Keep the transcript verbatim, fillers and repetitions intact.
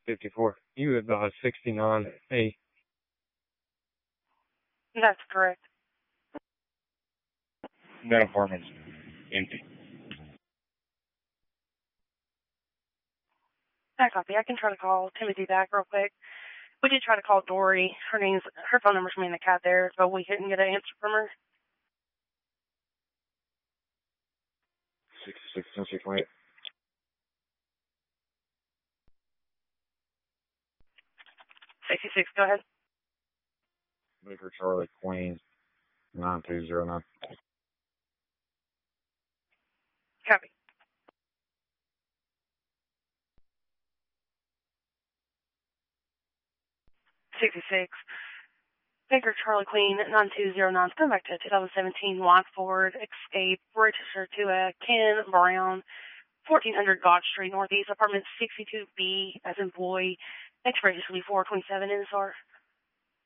fifty-four. You advised sixty-nine A. That's correct. That apartment's empty. I copy. I can try to call Timothy back real quick. We did try to call Dory. Her name's her phone number's from the cat there, but we couldn't get an answer from her. sixty-six, ten twenty-eight. sixty-six, go ahead. Baker Charlie Queen, nine two zero nine. Copy. sixty-six. Baker Charlie Queen, nine two zero nine. Going back to twenty seventeen white Ford Escape, registered to a Ken Brown, fourteen hundred God Street, Northeast, apartment sixty-two B, as in boy. Expiration will be four twenty-seven in S R.